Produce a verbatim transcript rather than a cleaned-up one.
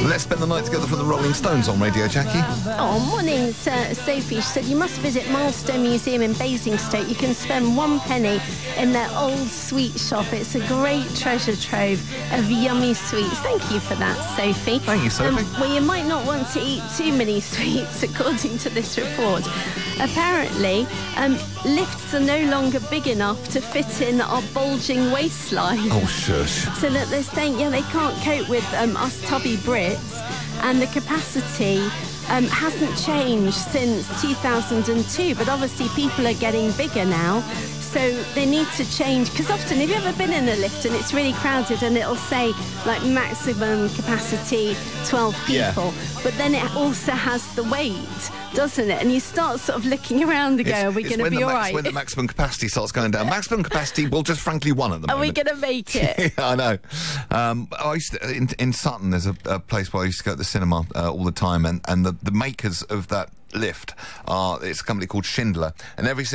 Let's spend the night together for the Rolling Stones on Radio Jackie. Oh, morning, uh, Sophie. She said you must visit Milestone Museum in Basingstoke. You can spend one penny in their old sweet shop. It's a great treasure trove of yummy sweets. Thank you for that, Sophie. Thank you, Sophie. Um, well, you might not want to eat too many sweets, according to this report. Apparently, um, lifts are no longer big enough to fit in our bulging waistline. Oh, shush. So that they're saying, yeah, they can't cope with um, us tubby Brits, and the capacity um, hasn't changed since two thousand two, but obviously people are getting bigger now, so they need to change, because often, have you ever been in a lift and it's really crowded and it'll say, like, maximum capacity twelve people, yeah. But then it also has the weight, doesn't it? And you start sort of looking around and go, are we going to be all right? It's when the maximum capacity starts going down. Maximum capacity, well, just frankly one at the are moment. Are we going to make it? Yeah, I know. Um, I used to, in, in Sutton, there's a, a place where I used to go to the cinema uh, all the time, and, and the, the makers of that lift are, it's a company called Schindler, and every